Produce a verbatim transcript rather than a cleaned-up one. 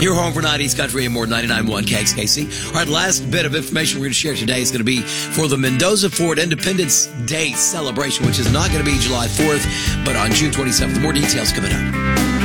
Your home for nineties country and more, ninety-nine point one K X K C. All right, last bit of information we're going to share today is going to be for the Mendoza Ford Independence Day celebration, which is not going to be July fourth, but on June twenty-seventh. More details coming up.